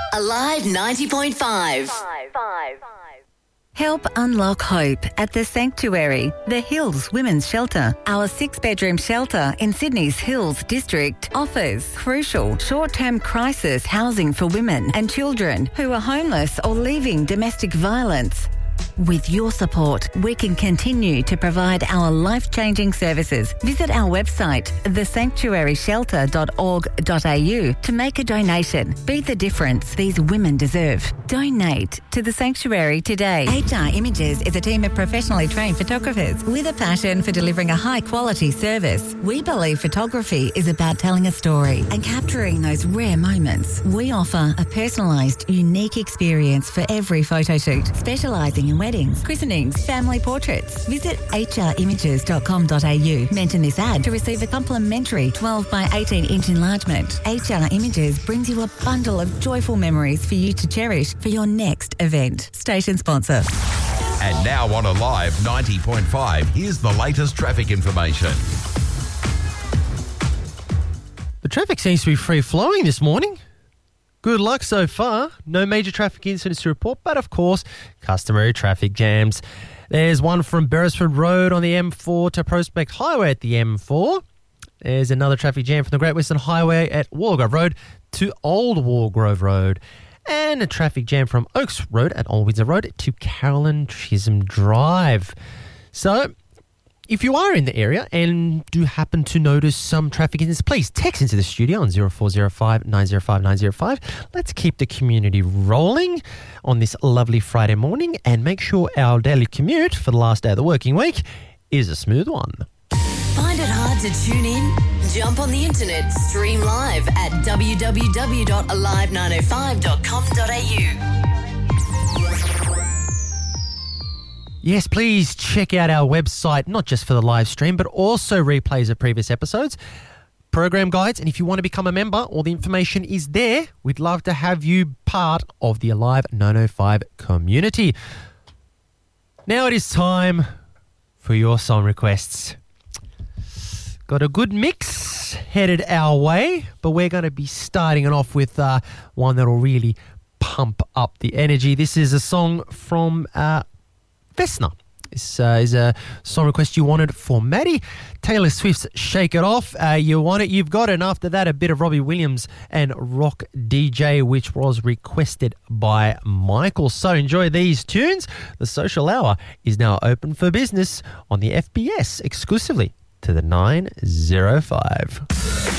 Alive 90.5. Help unlock hope at The Sanctuary, the Hills Women's Shelter. Our 6-bedroom shelter in Sydney's Hills District offers crucial short-term crisis housing for women and children who are homeless or leaving domestic violence. With your support, we can continue to provide our life-changing services. Visit our website, thesanctuaryshelter.org.au to make a donation. Be the difference these women deserve. Donate to The Sanctuary today. HR Images is a team of professionally trained photographers with a passion for delivering a high-quality service. We believe photography is about telling a story and capturing those rare moments. We offer a personalised, unique experience for every photo shoot, specialising in weddings, christenings, family portraits. Visit hrimages.com.au. Mention this ad to receive a complimentary 12 by 18-inch enlargement. HR Images brings you a bundle of joyful memories for you to cherish for your next event. Station sponsor. And now on Alive 90.5, here's the latest traffic information. The traffic seems to be free-flowing this morning. Good luck so far. No major traffic incidents to report, but of course, customary traffic jams. There's one from Beresford Road on the M4 to Prospect Highway at the M4. There's another traffic jam from the Great Western Highway at Wargrove Road to Old Wargrove Road. And a traffic jam from Oaks Road at Old Windsor Road to Carolyn Chisholm Drive. So, if you are in the area and do happen to notice some traffic incidents, please text into the studio on 0405 905 905. Let's keep the community rolling on this lovely Friday morning and make sure our daily commute for the last day of the working week is a smooth one. Find it hard to tune in? Jump on the internet, stream live at www.alive905.com.au. Yes, please check out our website, not just for the live stream, but also replays of previous episodes, program guides, and if you want to become a member, all the information is there. We'd love to have you part of the Alive 905 community. Now it is time for your song requests. Got a good mix headed our way, but we're going to be starting it off with one that will really pump up the energy. This is a song from Vesna. This is a song request you wanted for Maddie. Taylor Swift's Shake It Off. You want it, you've got it. And after that, a bit of Robbie Williams and Rock DJ, which was requested by Michael. So enjoy these tunes. The Social Hour is now open for business on the FBS exclusively to the 905.